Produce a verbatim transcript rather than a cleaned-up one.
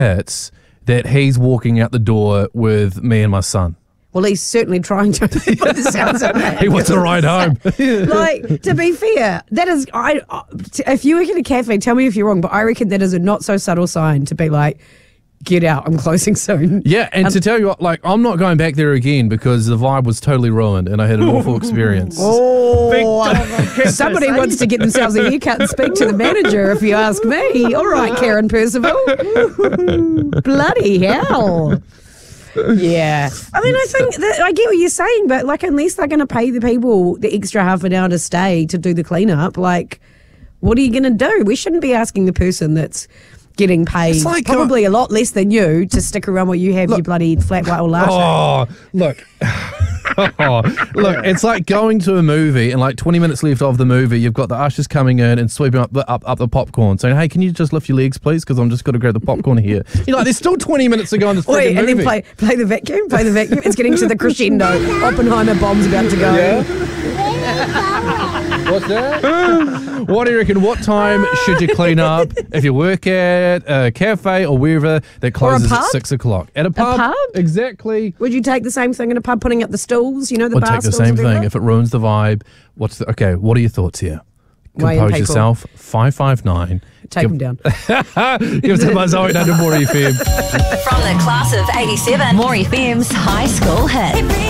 hits that he's walking out the door with me and my son. Well, he's certainly trying to. By the sounds of it. He wants to ride home. Like, to be fair, that is, I. if you work in a cafe, tell me if you're wrong, but I reckon that is a not so subtle sign to be like, get out, I'm closing soon. Yeah, and um, to tell you what, like, I'm not going back there again because the vibe was totally ruined and I had an awful experience. Oh, somebody wants to get themselves a haircut and speak to the manager, if you ask me. All right, Karen Percival. Bloody hell. Yeah. I mean, I think that I get what you're saying, but like, unless they're going to pay the people the extra half an hour to stay to do the cleanup, like, what are you going to do? We shouldn't be asking the person that's getting paid like probably a, a lot less than you to stick around while you have look, your bloody flat white or latte. Oh, look. oh, look, it's like going to a movie and like twenty minutes left of the movie, you've got the ushers coming in and sweeping up the, up, up the popcorn, saying, hey, can you just lift your legs, please? Because I'm just going to grab the popcorn here. You're like, there's still twenty minminutes to go in this freaking Wait, and movie. then play, play the vacuum, play the vacuum. It's getting to the crescendo. Oppenheimer bomb's about to go. Yeah. What's that? What do you reckon? What time should you clean up if you work at a cafe or wherever that closes at six o'clock? At a pub? A pub? Exactly. Would you take the same thing in a pub, putting up the stools? You know, the I'd bar take the stools same or whatever? thing if it ruins the vibe. What's the, okay, what are your thoughts here? Way in Compose people. yourself. five five nine. Take Give, them down. Give us a buzz oh eight hundred More F M. From the class of eighty-seven, More F M's High School Hit.